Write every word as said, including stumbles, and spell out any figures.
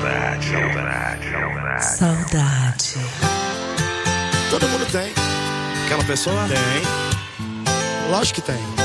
Saudade, saudade, saudade. Saudade. Todo mundo tem. Aquela pessoa? Tem. Lógico que tem.